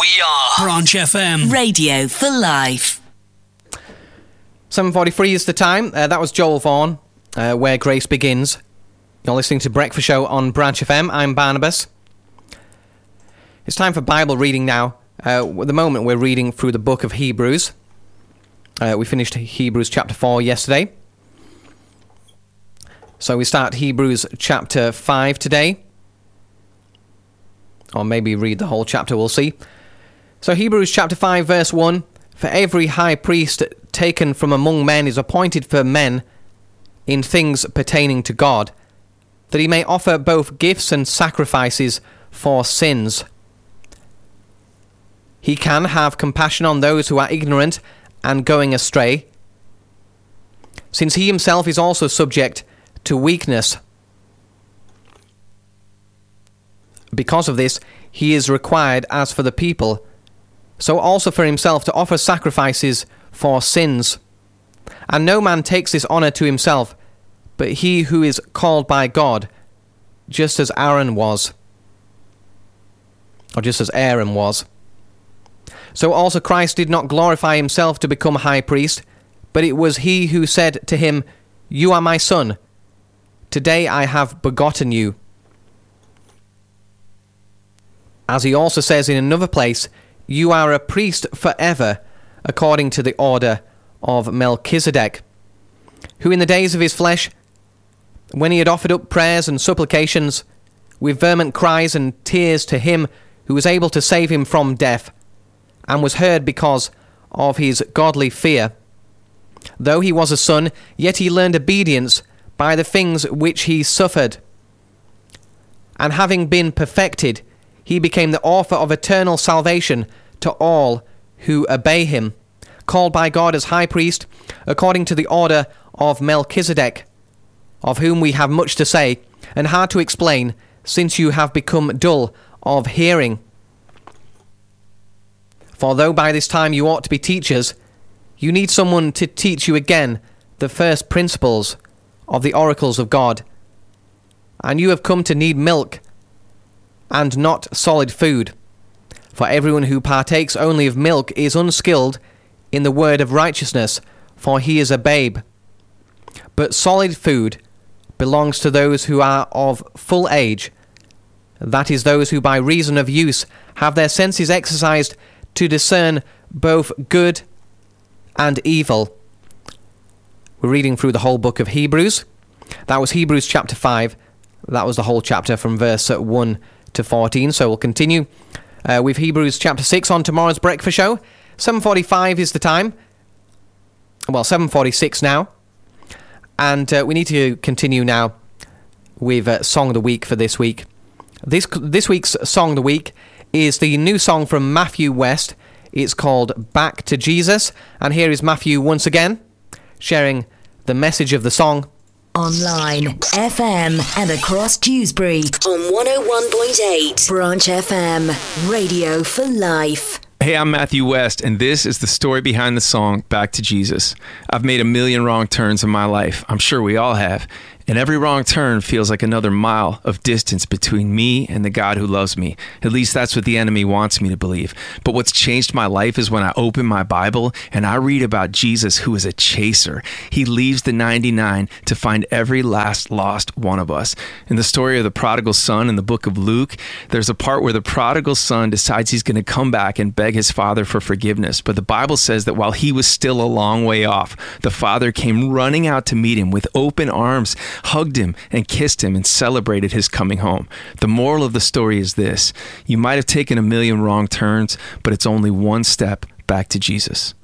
We are Branch FM. Radio for life. 7:43 is the time. That was Joel Vaughan, Where Grace Begins. You're listening to Breakfast Show on Branch FM. I'm Barnabas. It's time for Bible reading now. At the moment, we're reading through the book of Hebrews. We finished Hebrews chapter 4 yesterday. So we start Hebrews chapter 5 today. Or maybe read the whole chapter, we'll see. So Hebrews chapter 5 verse 1. For every high priest taken from among men is appointed for men in things pertaining to God, that he may offer both gifts and sacrifices for sins. He can have compassion on those who are ignorant and going astray, since he himself is also subject to weakness. Because of this, he is required, as for the people, so also for himself, to offer sacrifices for sins. And no man takes this honour to himself, but he who is called by God, just as Aaron was. Or just as Aaron was. So also Christ did not glorify himself to become high priest, but it was he who said to him, You are my son. Today I have begotten you. As he also says in another place, You are a priest forever, according to the order of Melchizedek, who in the days of his flesh, when he had offered up prayers and supplications, with vehement cries and tears to him who was able to save him from death, and was heard because of his godly fear. Though he was a son, yet he learned obedience by the things which he suffered. And having been perfected, he became the author of eternal salvation to all who obey him, called by God as high priest, according to the order of Melchizedek, of whom we have much to say, and hard to explain, since you have become dull of hearing. For though by this time you ought to be teachers, you need someone to teach you again the first principles of the oracles of God. And you have come to need milk, and not solid food. For everyone who partakes only of milk is unskilled in the word of righteousness, for he is a babe. But solid food belongs to those who are of full age, that is, those who by reason of use have their senses exercised to discern both good and evil. We're reading through the whole book of Hebrews. That was Hebrews chapter 5. That was the whole chapter from verse 1 to 14. So we'll continue with Hebrews chapter 6 on tomorrow's breakfast show. 7:45 is the time. Well, 7:46 now. And we need to continue now with Song of the Week for this week. This week's Song of the Week is the new song from Matthew West. It's called Back to Jesus. And here is Matthew once again, sharing the message of the song. Online, FM, and across Dewsbury on 101.8 Branch FM, Radio for Life. Hey, I'm Matthew West, and this is the story behind the song Back to Jesus. I've made a million wrong turns in my life. I'm sure we all have. And every wrong turn feels like another mile of distance between me and the God who loves me. At least that's what the enemy wants me to believe. But what's changed my life is when I open my Bible and I read about Jesus, who is a chaser. He leaves the 99 to find every last lost one of us. In the story of the prodigal son in the book of Luke, there's a part where the prodigal son decides he's going to come back and beg his father for forgiveness. But the Bible says that while he was still a long way off, the father came running out to meet him with open arms, hugged him and kissed him and celebrated his coming home. The moral of the story is this: you might have taken a million wrong turns, but it's only one step back to Jesus.